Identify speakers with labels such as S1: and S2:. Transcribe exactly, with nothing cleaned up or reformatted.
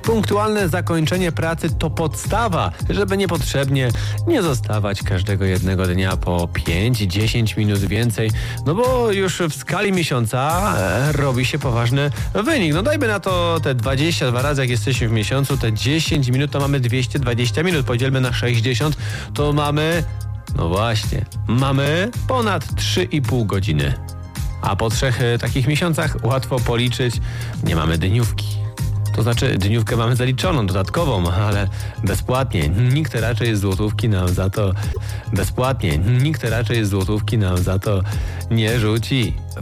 S1: Punktualne zakończenie pracy to podstawa, żeby niepotrzebnie nie zostawać każdego jednego dnia po pięć dziesięć minut więcej, no bo już w skali miesiąca e, robi się poważny wynik. No dajmy na to te dwadzieścia dwa razy, jak jesteśmy w miesiącu, te dziesięć minut to mamy dwieście dwadzieścia minut. Podzielmy na sześćdziesiąt, to mamy, no właśnie, mamy ponad trzy i pół godziny. A po trzech e, takich miesiącach łatwo policzyć, nie mamy dniówki. To znaczy dniówkę mamy zaliczoną, dodatkową, ale bezpłatnie. Nikt raczej złotówki nam za to bezpłatnie. Nikt raczej złotówki nam za to nie rzuci.